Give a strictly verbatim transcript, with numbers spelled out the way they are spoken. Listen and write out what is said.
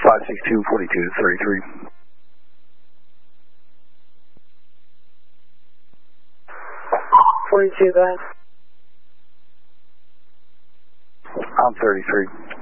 five six two, forty-two, thirty-three. forty-two, go ahead. I'm thirty-three.